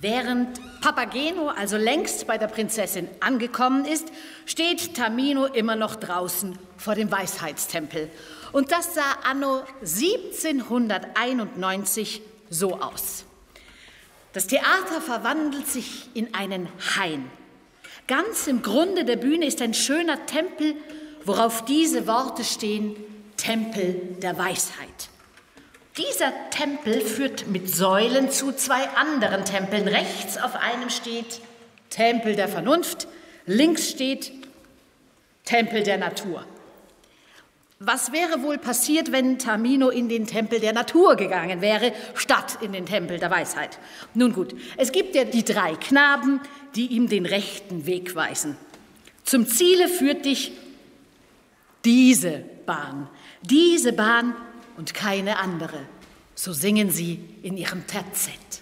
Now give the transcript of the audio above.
Während Papageno also längst bei der Prinzessin angekommen ist, steht Tamino immer noch draußen vor dem Weisheitstempel. Und das sah anno 1791 so aus. Das Theater verwandelt sich in einen Hain. Ganz im Grunde der Bühne ist ein schöner Tempel, worauf diese Worte stehen: Tempel der Weisheit. Dieser Tempel führt mit Säulen zu zwei anderen Tempeln. Rechts auf einem steht Tempel der Vernunft, links steht Tempel der Natur. Was wäre wohl passiert, wenn Tamino in den Tempel der Natur gegangen wäre, statt in den Tempel der Weisheit? Nun gut, es gibt ja die drei Knaben, die ihm den rechten Weg weisen. Zum Ziele führt dich diese Bahn und keine andere. So singen sie in ihrem Terzett.